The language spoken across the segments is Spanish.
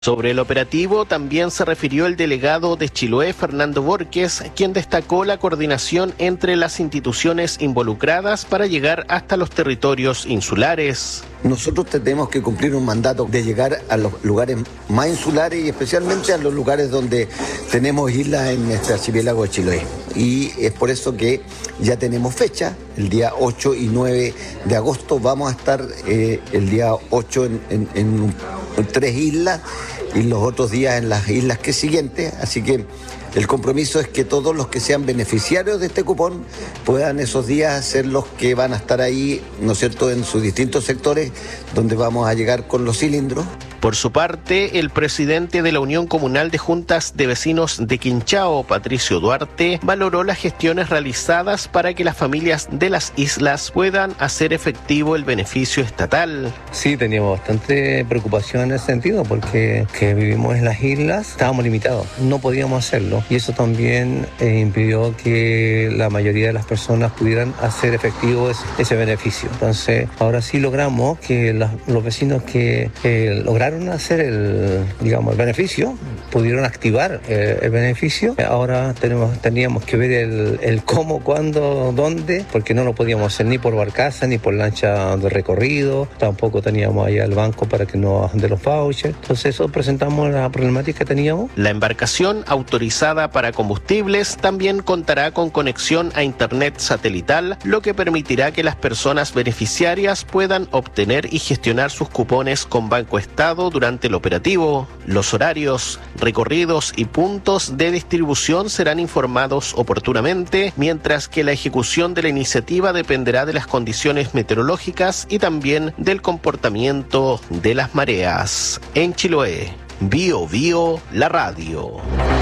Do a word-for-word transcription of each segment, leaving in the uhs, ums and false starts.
Sobre el operativo también se refirió el delegado de Chiloé, Fernando Borges, quien destacó la coordinación entre las instituciones involucradas para llegar hasta los territorios insulares. Nosotros tenemos que cumplir un mandato de llegar a los lugares más insulares y especialmente a los lugares donde tenemos islas en nuestro archipiélago de Chiloé. Y es por eso que ya tenemos fecha, el día ocho y nueve de agosto vamos a estar eh, el día ocho en, en, en, en tres islas y los otros días en las islas que siguientes, así que el compromiso es que todos los que sean beneficiarios de este cupón puedan esos días ser los que van a estar ahí, ¿no es cierto?, en sus distintos sectores donde vamos a llegar con los cilindros. Por su parte, el presidente de la Unión Comunal de Juntas de Vecinos de Quinchao, Patricio Duarte, valoró las gestiones realizadas para que las familias de las islas puedan hacer efectivo el beneficio estatal. Sí, teníamos bastante preocupación en ese sentido porque que vivimos en las islas estábamos limitados, no podíamos hacerlo y eso también eh, impidió que la mayoría de las personas pudieran hacer efectivo ese, ese beneficio. Entonces, ahora sí logramos que la, los vecinos que eh, lograron hacer el, digamos, el beneficio, pudieron activar eh, el beneficio. Ahora tenemos, teníamos que ver el, el cómo, cuándo, dónde, porque no lo podíamos hacer ni por barcaza, ni por lancha de recorrido, tampoco teníamos allá el banco para que no de los vouchers. Entonces eso presentamos la problemática que teníamos. La embarcación autorizada para combustibles también contará con conexión a internet satelital, lo que permitirá que las personas beneficiarias puedan obtener y gestionar sus cupones con Banco Estado durante el operativo. Los horarios, recorridos y puntos de distribución serán informados oportunamente, mientras que la ejecución de la iniciativa dependerá de las condiciones meteorológicas y también del comportamiento de las mareas. En Chiloé, Bio Bio, la radio.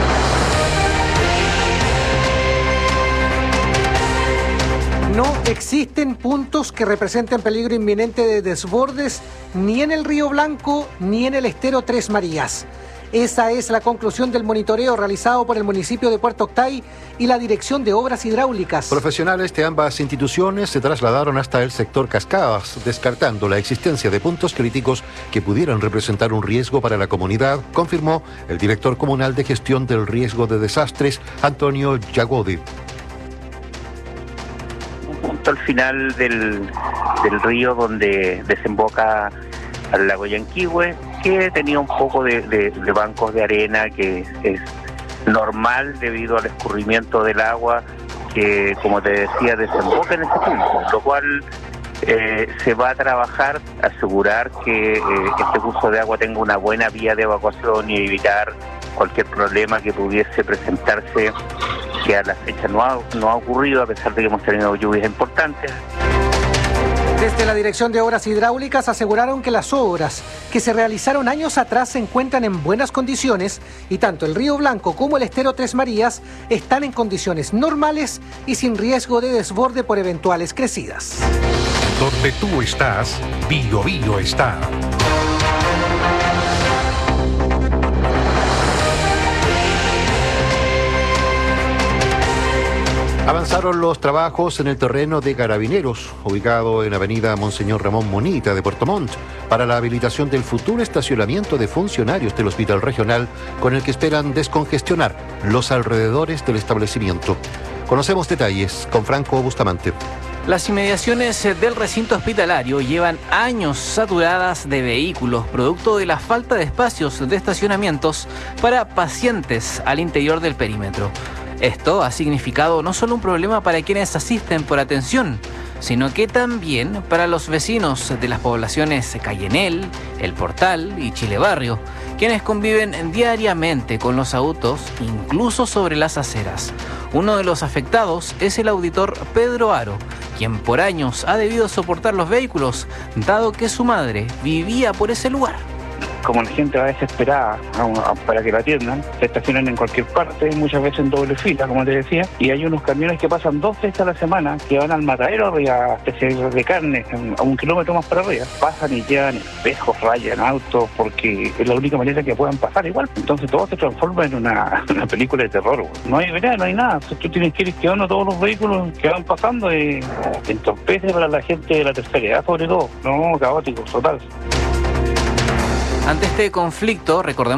No existen puntos que representen peligro inminente de desbordes ni en el Río Blanco ni en el estero Tres Marías. Esa es la conclusión del monitoreo realizado por el municipio de Puerto Octay y la Dirección de Obras Hidráulicas. Profesionales de ambas instituciones se trasladaron hasta el sector Cascadas, descartando la existencia de puntos críticos que pudieran representar un riesgo para la comunidad, confirmó el director comunal de gestión del riesgo de desastres, Antonio Yagodi. Al final del, del río donde desemboca al lago Yanquihue, que tenía un poco de, de, de bancos de arena, que es normal debido al escurrimiento del agua, que como te decía desemboca en ese punto, lo cual eh, se va a trabajar, asegurar que eh, este curso de agua tenga una buena vía de evacuación y evitar cualquier problema que pudiese presentarse, que a la fecha no ha, no ha ocurrido, a pesar de que hemos tenido lluvias importantes. Desde la Dirección de Obras Hidráulicas aseguraron que las obras que se realizaron años atrás se encuentran en buenas condiciones y tanto el Río Blanco como el estero Tres Marías están en condiciones normales y sin riesgo de desborde por eventuales crecidas. Donde tú estás, Bio Bio está. Avanzaron los trabajos en el terreno de Carabineros, ubicado en avenida Monseñor Ramón Monita de Puerto Montt, para la habilitación del futuro estacionamiento de funcionarios del Hospital Regional, con el que esperan descongestionar los alrededores del establecimiento. Conocemos detalles con Franco Bustamante. Las inmediaciones del recinto hospitalario llevan años saturadas de vehículos, producto de la falta de espacios de estacionamientos para pacientes al interior del perímetro. Esto ha significado no solo un problema para quienes asisten por atención, sino que también para los vecinos de las poblaciones Cayenel, El Portal y Chile Barrio, quienes conviven diariamente con los autos, incluso sobre las aceras. Uno de los afectados es el auditor Pedro Aro, quien por años ha debido soportar los vehículos, dado que su madre vivía por ese lugar. Como la gente va desesperada a, a, para que la atiendan, se estacionan en cualquier parte, muchas veces en doble fila, como te decía, y hay unos camiones que pasan dos veces a la semana, que van al matadero arriba, especiales de carne, a un kilómetro más para arriba, pasan y llevan espejos, rayan autos, porque es la única manera que puedan pasar igual. Entonces todo se transforma en una, una película de terror. No hay vereda, no hay nada. Entonces, tú tienes que ir esquivando todos los vehículos que van pasando y entorpece para la gente de la tercera edad, sobre todo. No, caótico, total. Ante este conflicto, recordemos